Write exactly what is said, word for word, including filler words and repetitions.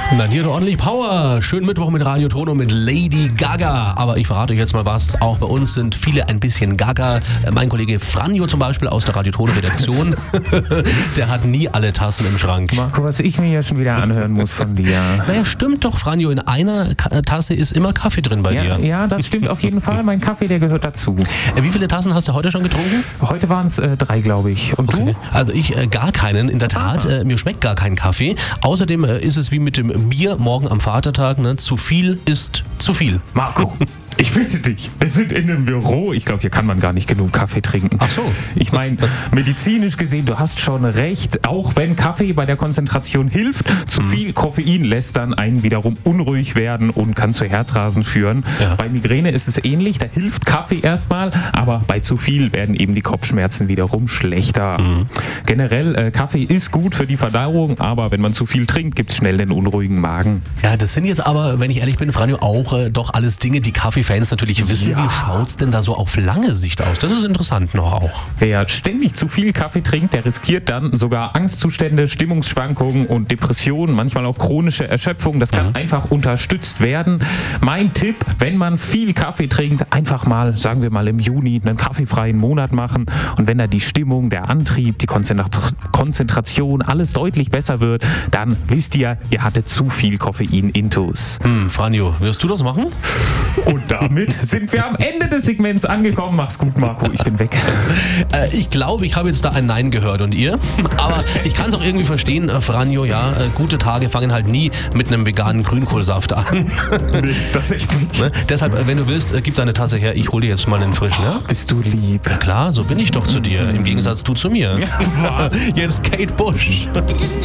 Na, hier noch ordentlich Power. Schönen Mittwoch mit Radio Tono mit Lady Gaga. Aber ich verrate euch jetzt mal was. Auch bei uns sind viele ein bisschen Gaga. Mein Kollege Franjo zum Beispiel aus der Radio Tono Redaktion, der hat nie alle Tassen im Schrank. Marco, was ich mir ja schon wieder anhören muss von dir. Naja, stimmt doch, Franjo. In einer Ka- Tasse ist immer Kaffee drin bei Ja, dir. ja, das stimmt auf jeden Fall. Mein Kaffee, der gehört dazu. Äh, Wie viele Tassen hast du heute schon getrunken? Heute waren es äh, drei, glaube ich. Und Okay. Also ich äh, gar keinen, in der Tat. Äh, mir schmeckt gar kein Kaffee. Außerdem äh, ist es wie mit dem Bier morgen am Vatertag. Ne? Zu viel ist zu viel. du? Marco, ich bitte dich. Wir sind in einem Büro. Ich glaube, hier kann man gar nicht genug Kaffee trinken. Ach so. Ich meine, medizinisch gesehen, du hast schon recht. Auch wenn Kaffee bei der Konzentration hilft, zu viel Koffein lässt dann einen wiederum unruhig werden und kann zu Herzrasen führen. Ja. Bei Migräne ist es ähnlich. Da hilft Kaffee erstmal, aber bei zu viel werden eben die Kopfschmerzen wiederum schlechter. Mhm. Generell, äh, Kaffee ist gut für die Verdauung, aber wenn man zu viel trinkt, gibt es schnell den unruhigen Magen. Ja, das sind jetzt aber, wenn ich ehrlich bin, Franjo, auch äh, doch alles Dinge, die Kaffeefans natürlich wissen. Ja. Wie schaut's denn da so auf lange Sicht aus? Das ist interessant noch auch. Wer ständig zu viel Kaffee trinkt, der riskiert dann sogar Angstzustände, Stimmungsschwankungen und Depressionen, manchmal auch chronische Erschöpfung. Das kann einfach unterstützt werden. Mein Tipp, wenn man viel Kaffee trinkt, einfach mal, sagen wir mal im Juni, einen kaffeefreien Monat machen. Und wenn da die Stimmung, der Antrieb, die Konzentra- Konzentration, alles deutlich besser wird, dann wisst ihr, ihr hattet zu viel Koffein-Intus. Hm, Franjo, wirst du das machen? Und damit sind wir am Ende des Segments angekommen. Mach's gut, Marco, ich bin weg. Äh, ich glaube, ich habe jetzt da ein Nein gehört und ihr? Aber ich kann es auch irgendwie verstehen, äh, Franjo, ja, äh, gute Tage fangen halt nie mit einem veganen Grünkohlsaft an. Nee, das echt nicht. Ne? Deshalb, äh, wenn du willst, äh, gib deine Tasse her, ich hole dir jetzt mal einen frischen. Ja? Bist du lieb. Klar, so bin ich doch zu dir, im Gegensatz du zu mir. Jetzt Kate Bush. It doesn't